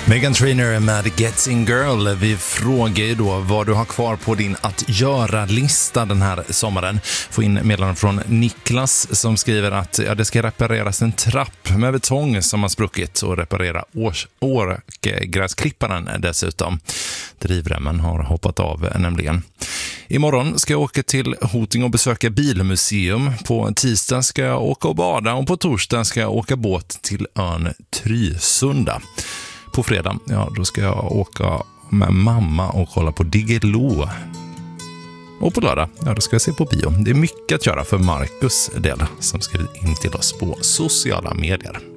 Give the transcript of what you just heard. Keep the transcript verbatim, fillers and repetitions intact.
Meghan Trainor med Getting Girl. Vi frågar ju då vad du har kvar på din att göra-lista den här sommaren. Få in meddelanden från Niklas som skriver att ja, det ska repareras en trapp med betong som har spruckit och reparera års, årgräsklipparen dessutom. Drivremmen har hoppat av nämligen. Imorgon ska jag åka till Hoting och besöka bilmuseum. På tisdag ska jag åka och bada och på torsdag ska jag åka båt till ön Trysunda. På fredag, ja, då ska jag åka med mamma och kolla på Diggiloo. Och på lördag, ja, då ska jag se på bio. Det är mycket att göra för Marcus del som skriver in till oss på sociala medier.